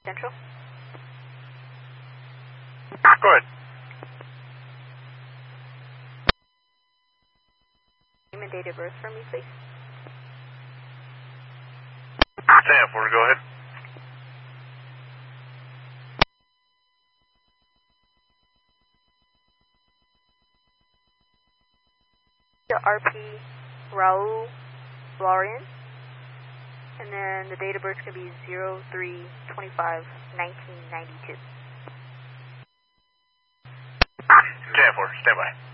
Central? Go ahead. Name and date of birth for me, please. 10-4, go ahead. RP Raul Florian. And then the date of birth is going to be 03/25/1992. 10-4, stand by.